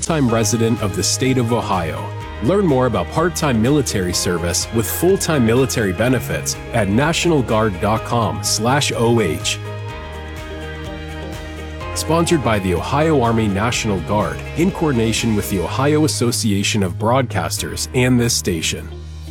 full-time resident of the state of Ohio. Learn more about part-time military service with full-time military benefits at nationalguard.com/OH. Sponsored by the Ohio Army National Guard in coordination with the Ohio Association of Broadcasters and this station.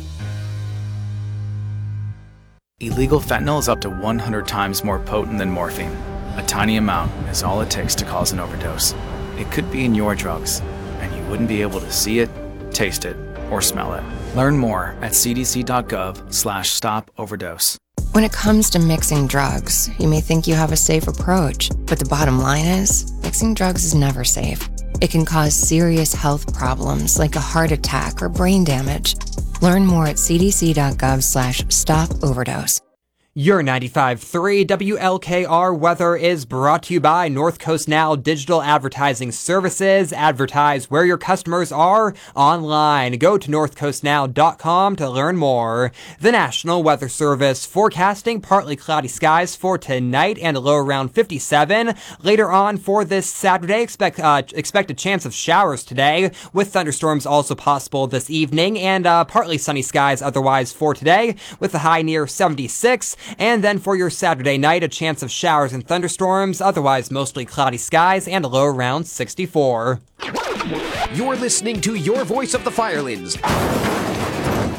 Illegal fentanyl is up to 100 times more potent than morphine. A tiny amount is all it takes to cause an overdose. It could be in your drugs, and you wouldn't be able to see it, taste it, or smell it. Learn more at cdc.gov/stop-overdose. When it comes to mixing drugs, you may think you have a safe approach, but the bottom line is, mixing drugs is never safe. It can cause serious health problems like a heart attack or brain damage. Learn more at cdc.gov/stop-overdose. Your 95.3 WLKR weather is brought to you by North Coast Now Digital Advertising Services. Advertise where your customers are online. Go to northcoastnow.com to learn more. The National Weather Service forecasting partly cloudy skies for tonight and a low around 57. Later on for this Saturday, expect a chance of showers today, with thunderstorms also possible this evening, and partly sunny skies otherwise for today, with a high near 76. And then for your Saturday night, a chance of showers and thunderstorms, otherwise mostly cloudy skies, and a low around 64. You're listening to your voice of the Firelands.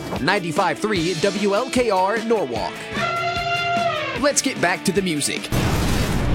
95.3 WLKR Norwalk. Let's get back to the music.